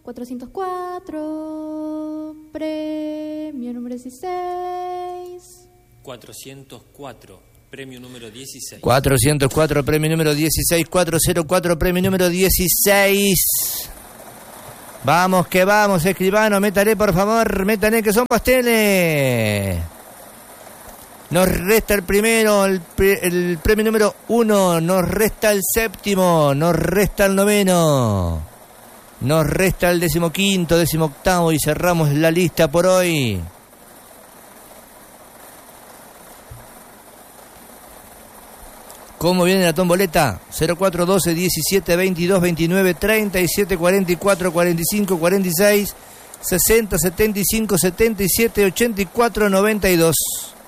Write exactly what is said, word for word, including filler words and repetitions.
cuatrocientos cuatro, premio número dieciséis. cuatrocientos cuatro, premio número dieciséis. cuatrocientos cuatro, premio número dieciséis. cuatrocientos cuatro, premio número dieciséis. Vamos que vamos, escribano, métale por favor, métale que son pasteles. Nos resta el primero, el, el premio número uno, nos resta el séptimo, nos resta el noveno, nos resta el decimoquinto, decimoctavo y cerramos la lista por hoy. ¿Cómo viene la tomboleta? cero cuatro doce, diecisiete, veintidós, veintinueve, treinta y siete, cuarenta y cuatro, cuarenta y cinco, cuarenta y seis, sesenta, setenta y cinco, setenta y siete, ochenta y cuatro, noventa y dos.